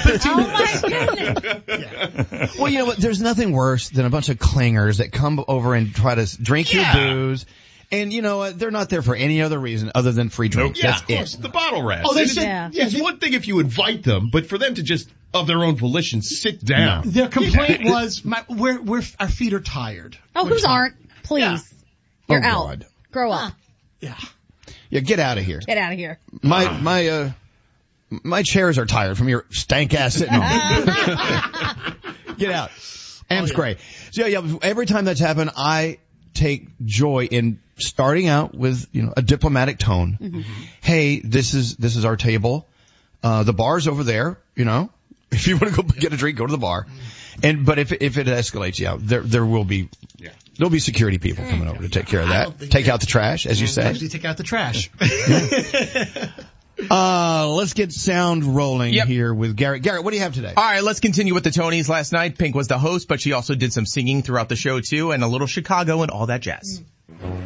my goodness. Yeah. Well, you know what? There's nothing worse than a bunch of clangers that come over and try to drink your booze. And you know what? They're not there for any other reason other than free drinks. Yeah, That's of course. it. The bottle rats. Oh, they It's- said- it's one thing if you invite them, but for them to just, of their own volition, sit down. Their complaint was, our feet are tired. Oh, whose aren't? Please. Yeah. You're Oh, out. God. Grow up. Yeah. Yeah, get out of here. Get out of here. My chairs are tired from your stank ass sitting on them. Get out. Amp's great. So yeah, every time that's happened, I take joy in starting out with, a diplomatic tone. Mm-hmm. Hey, this is our table. The bar's over there, If you want to go get a drink, go to the bar. But if it escalates, there'll be security people coming over to take care of that. Take out the trash, as you say. Actually, take out the trash. Let's get sound rolling here with Garrett. Garrett, what do you have today? All right, let's continue with the Tonys. Last night, Pink was the host, but she also did some singing throughout the show too, and a little Chicago and all that jazz.